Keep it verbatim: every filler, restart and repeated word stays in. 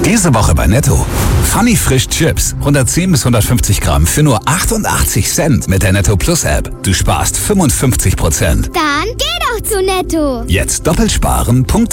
Diese Woche bei Netto. Funny Frisch Chips. hundertzehn bis hundertfünfzig Gramm für nur achtundachtzig Cent mit der Netto Plus App. Du sparst fünfundfünfzig Prozent. Dann geh doch zu Netto. Jetzt doppelt sparen.